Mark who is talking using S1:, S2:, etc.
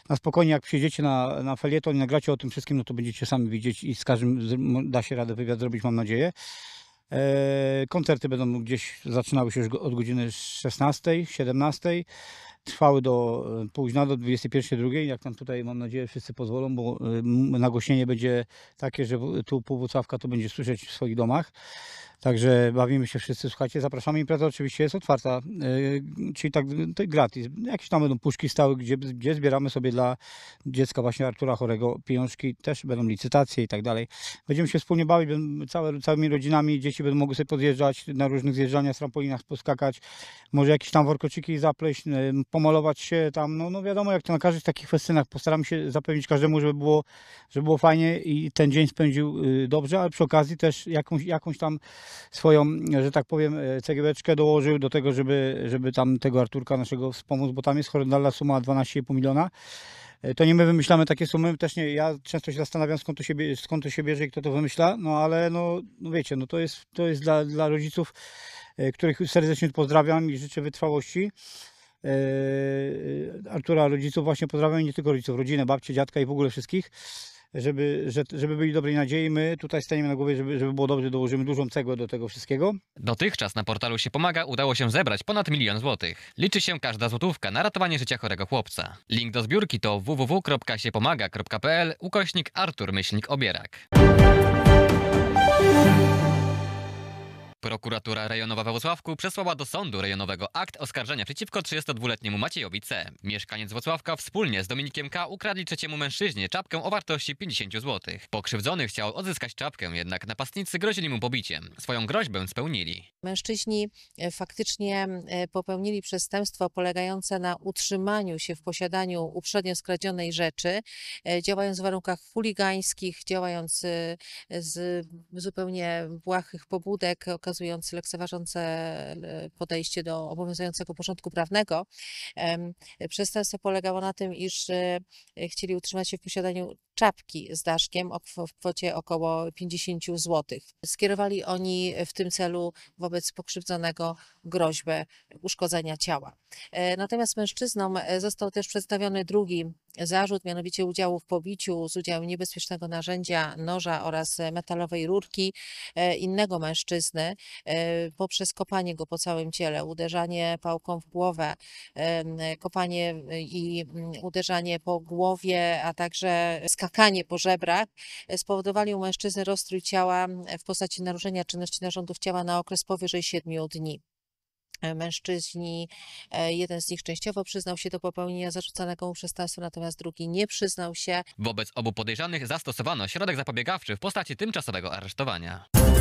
S1: na spokojnie, jak przyjedziecie na felieton i nagracie o tym wszystkim, no to będziecie sami widzieć i z każdym da się radę wywiad zrobić, mam nadzieję. Koncerty będą gdzieś, zaczynały się już od godziny 16, 17. Trwały do późna, do 21:02, jak tam tutaj, mam nadzieję, wszyscy pozwolą, bo nagłośnienie będzie takie, że tu pół Włocławka to będzie słyszeć w swoich domach. Także bawimy się wszyscy, słuchajcie, zapraszamy. Impreza oczywiście jest otwarta, czyli tak to gratis. Jakieś tam będą puszki stały, gdzie zbieramy sobie dla dziecka właśnie Artura chorego pieniążki. Też będą licytacje i tak dalej. Będziemy się wspólnie bawić, całymi rodzinami. Dzieci będą mogły sobie podjeżdżać na różnych zjeżdżaniach, trampolinach, poskakać. Może jakieś tam workoczyki zapleść, pomalować się tam. No wiadomo, jak to na każdych takich festynach. Postaramy się zapewnić każdemu, żeby było fajnie i ten dzień spędził dobrze, ale przy okazji też jakąś tam swoją, że tak powiem, cegiełeczkę dołożył do tego, żeby tam tego Arturka naszego wspomóc, bo tam jest horrendalna suma 12,5 miliona. To nie my wymyślamy takie sumy, też nie, ja często się zastanawiam, skąd to się bierze i kto to wymyśla, no ale no wiecie, no to jest dla rodziców, których serdecznie pozdrawiam i życzę wytrwałości. Artura, rodziców właśnie pozdrawiam i nie tylko rodziców, rodzinę, babcię, dziadka i w ogóle wszystkich. Żeby byli dobrej nadziei. My tutaj staniemy na głowie, żeby było dobrze, dołożymy dużą cegłę do tego wszystkiego.
S2: Dotychczas na portalu Się Pomaga udało się zebrać ponad 1 000 000 złotych. Liczy się każda złotówka na ratowanie życia chorego chłopca. Link do zbiórki to www.siepomaga.pl/Artur-Obierak. Prokuratura rejonowa we Włocławku przesłała do sądu rejonowego akt oskarżenia przeciwko 32-letniemu Maciejowi C. Mieszkaniec Włocławka wspólnie z Dominikiem K. ukradli trzeciemu mężczyźnie czapkę o wartości 50 zł. Pokrzywdzony chciał odzyskać czapkę, jednak napastnicy grozili mu pobiciem. Swoją groźbę spełnili.
S3: Mężczyźni faktycznie popełnili przestępstwo polegające na utrzymaniu się w posiadaniu uprzednio skradzionej rzeczy, działając w warunkach chuligańskich, działając z zupełnie błahych pobudek, okazując lekceważące podejście do obowiązującego porządku prawnego. Przestępstwo polegało na tym, iż chcieli utrzymać się w posiadaniu czapki z daszkiem w kwocie około 50 zł. Skierowali oni w tym celu wobec pokrzywdzonego groźbę uszkodzenia ciała. Natomiast mężczyznom został też przedstawiony drugi zarzut, mianowicie udziału w pobiciu z udziałem niebezpiecznego narzędzia, noża oraz metalowej rurki innego mężczyzny poprzez kopanie go po całym ciele, uderzanie pałką w głowę, kopanie i uderzanie po głowie, a także skakanie po żebrach spowodowali u mężczyzny rozstrój ciała w postaci naruszenia czynności narządów ciała na okres powyżej 7 dni. Mężczyźni, jeden z nich częściowo przyznał się do popełnienia zarzucanego mu przestępstwa, natomiast drugi nie przyznał się.
S2: Wobec obu podejrzanych zastosowano środek zapobiegawczy w postaci tymczasowego aresztowania.